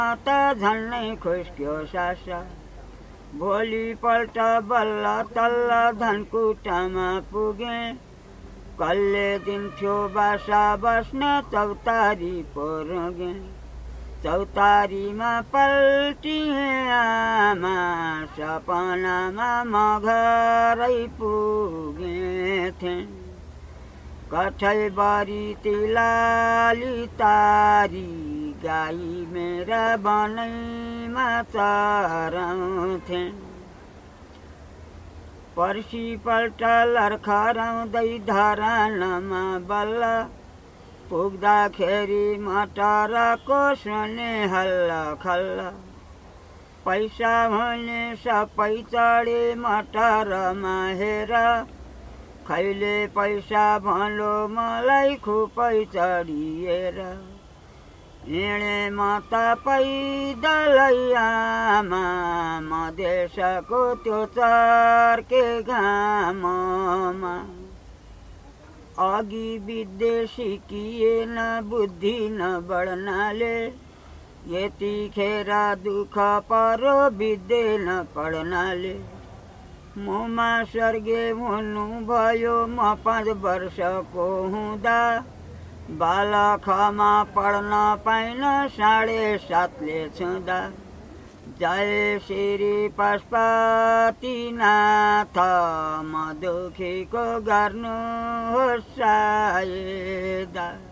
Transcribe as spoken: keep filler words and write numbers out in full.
त झन्नै खुस्क्यो सासा। भोलिपल्ट बल्ल तल्ल धनकुटामा पुगे। कल्ले दिन्थ्यो बासा बस्न चौतारी पोरुगे। चौतारीमा पल्टिए आमा सपनामा म घरै पुगेथे। कठैबरी तिलाली तारी गाई मेरा बनैमा चराउँथे। पर्सिपल्ट लर्खराउँदै धरानमा बल्ल पुग्दाखेरि मटरको सुने हल्ला खल्ला। पैसा भने सबै चढे मटरमा हेर। खैले पैसा भलो मलाई खुपै चढिएर। हिँडे म त पैदलै आमा मधेसको त्यो चर्के घाममा। अघि विद्या सिकिएन बुद्धि नबढ्नाले। यतिखेर दुःख परो विद्या नपढ्नाले। मुमा स्वर्गे हुनु भयो म पाँच वर्षको हुँदा। बालखमा पढ्न पाइन साढे सातले छुँदा। जय श्री पशुपतिनाथ म दुखीको गर्नुहोस् सहायता।